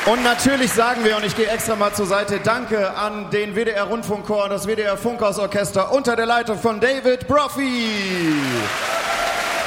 Und natürlich sagen wir, und ich gehe extra mal zur Seite, danke an den WDR Rundfunkchor und das WDR Funkhausorchester unter der Leitung von David Brophy.